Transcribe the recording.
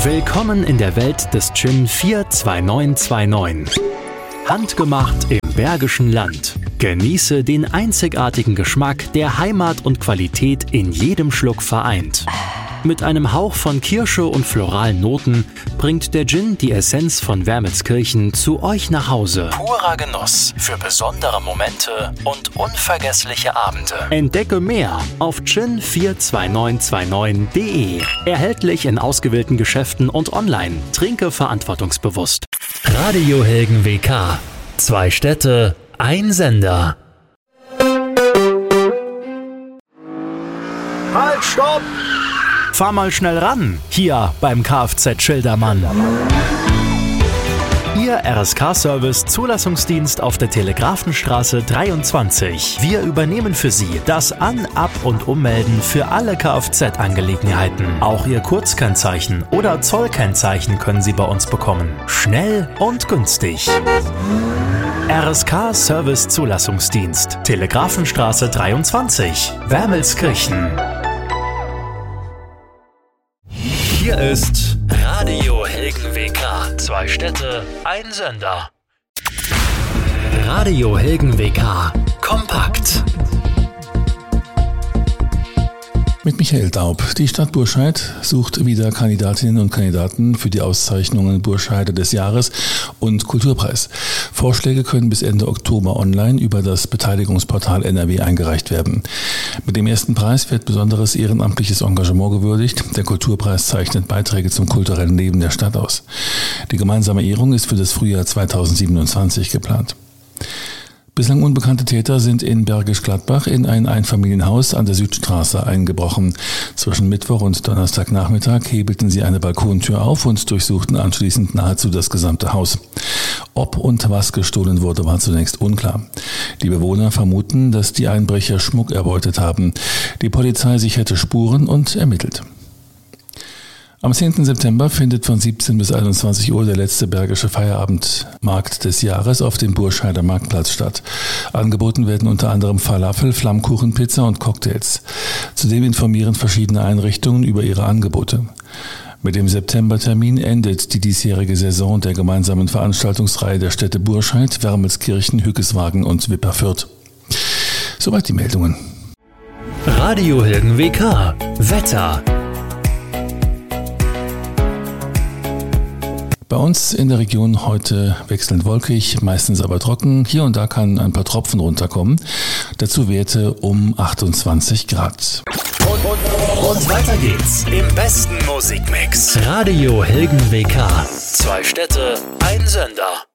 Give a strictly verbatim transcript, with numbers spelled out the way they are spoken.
Willkommen in der Welt des Gin vier zwei neun zwei neun. Handgemacht im Bergischen Land. Genieße den einzigartigen Geschmack, der Heimat und Qualität in jedem Schluck vereint. Mit einem Hauch von Kirsche und floralen Noten bringt der Gin die Essenz von Wermelskirchen zu euch nach Hause. Purer Genuss für besondere Momente und unvergessliche Abende. Entdecke mehr auf gin vier zwei neun zwei neun punkt de. Erhältlich in ausgewählten Geschäften und online. Trinke verantwortungsbewusst. Radio Helgen W K. Zwei Städte, ein Sender. Halt, stopp! Fahr mal schnell ran, hier beim Kfz Schildermann. Ihr R S K-Service Zulassungsdienst auf der Telegrafenstraße dreiundzwanzig. Wir übernehmen für Sie das An-, Ab- und Ummelden für alle Kfz-Angelegenheiten. Auch Ihr Kurzkennzeichen oder Zollkennzeichen können Sie bei uns bekommen. Schnell und günstig. R S K-Service Zulassungsdienst, Telegrafenstraße dreiundzwanzig, Wermelskirchen. Hier ist Radio Helgen W K. Zwei Städte, ein Sender. Radio Helgen W K. Kompakt. Mit Michael Daub. Die Stadt Burscheid sucht wieder Kandidatinnen und Kandidaten für die Auszeichnungen Burscheider des Jahres und Kulturpreis. Vorschläge können bis Ende Oktober online über das Beteiligungsportal N R W eingereicht werden. Mit dem ersten Preis wird besonderes ehrenamtliches Engagement gewürdigt. Der Kulturpreis zeichnet Beiträge zum kulturellen Leben der Stadt aus. Die gemeinsame Ehrung ist für das Frühjahr zweitausendsiebenundzwanzig geplant. Bislang unbekannte Täter sind in Bergisch Gladbach in ein Einfamilienhaus an der Südstraße eingebrochen. Zwischen Mittwoch und Donnerstagnachmittag hebelten sie eine Balkontür auf und durchsuchten anschließend nahezu das gesamte Haus. Ob und was gestohlen wurde, war zunächst unklar. Die Bewohner vermuten, dass die Einbrecher Schmuck erbeutet haben. Die Polizei sicherte Spuren und ermittelt. Am zehnten September findet von siebzehn bis einundzwanzig Uhr der letzte bergische Feierabendmarkt des Jahres auf dem Burscheider Marktplatz statt. Angeboten werden unter anderem Falafel, Flammkuchen, Pizza und Cocktails. Zudem informieren verschiedene Einrichtungen über ihre Angebote. Mit dem Septembertermin endet die diesjährige Saison der gemeinsamen Veranstaltungsreihe der Städte Burscheid, Wermelskirchen, Hückeswagen und Wipperfürth. Soweit die Meldungen. Radio Helgen W K. Wetter. Bei uns in der Region heute wechselnd wolkig, meistens aber trocken. Hier und da kann ein paar Tropfen runterkommen. Dazu Werte um achtundzwanzig Grad. Und, und, und weiter geht's im besten Musikmix. Radio Helgen W K. Zwei Städte, ein Sender.